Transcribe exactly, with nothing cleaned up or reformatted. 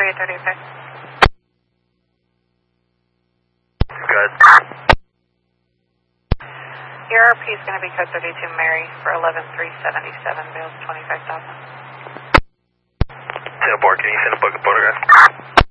three thirty-five. Good. Your R P is going to be code thirty-two Mary for eleven three seventy-seven, bills twenty-five thousand. Tailboard, can you send a book of photograph?